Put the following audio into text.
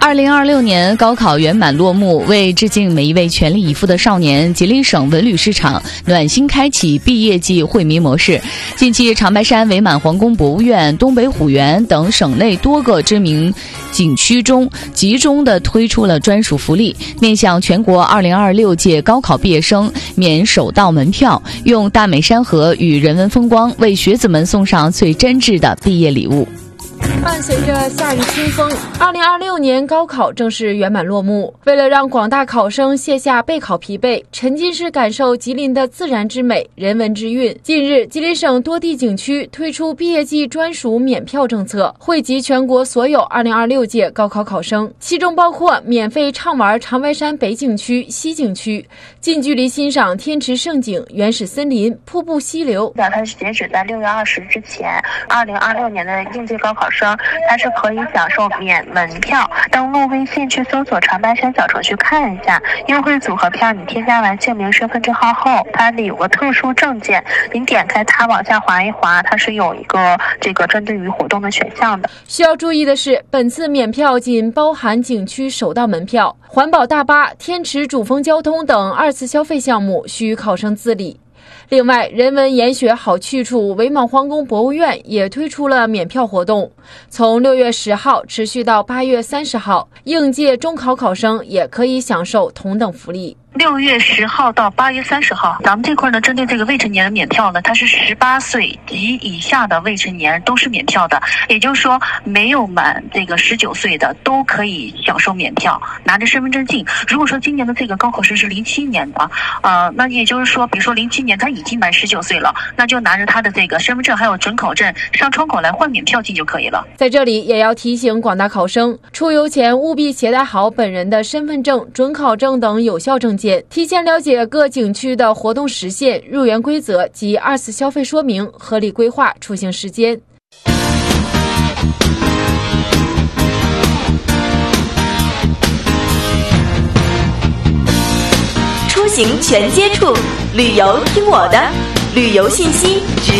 2026年高考圆满落幕，为致敬每一位全力以赴的少年，吉林省文旅市场暖心开启毕业季惠民模式。近期，长白山伪满皇宫博物院、东北虎园等省内多个知名景区中集中的推出了专属福利，面向全国2026届高考毕业生免首道门票，用大美山河与人文风光为学子们送上最真挚的毕业礼物。 伴随着夏日清风，2026年高考正式圆满落幕。为了让广大考生卸下备考疲惫，沉浸式感受吉林的自然之美、人文之韵，近日，吉林省多地景区推出毕业季专属免票政策，惠及全国所有2026届高考考生，其中包括免费畅玩长白山北景区、西景区，近距离欣赏天池胜景、原始森林、瀑布溪流。 它是截止在6月20日之前，2026年的应届高考生，他是可以享受免门票。登录微信去搜索长白山小程序看一下优惠组合票，你添加完姓名、身份证号后，它里有个特殊证件，您点开它往下滑一滑，它是有一个针对于活动的选项的。 需要注意的是，本次免票仅包含景区首道门票，环保大巴、天池主峰交通等2次消费项目需考生自理。另外，人文研学好去处伪满皇宫博物院也推出了免票活动，从6月10号持续到8月30号，应届中考考生也可以享受同等福利。 6月10号到8月30号，咱们这块呢，针对这个未成年的免票呢，它是18岁及以下的未成年人都是免票的，也就是说，没有满这个19岁的都可以享受免票，拿着身份证进。如果说今年的这个高考生是07年的，那也就是说，比如说07年他已经满19岁了，那就拿着他的这个身份证还有准考证上窗口来换免票进就可以了。 在这里也要提醒广大考生，出游前务必携带好本人的身份证、准考证等有效证件，提前了解各景区的活动时限、入园规则及2次消费说明，合理规划出行时间。 出行全接触，旅游听我的，旅游信息直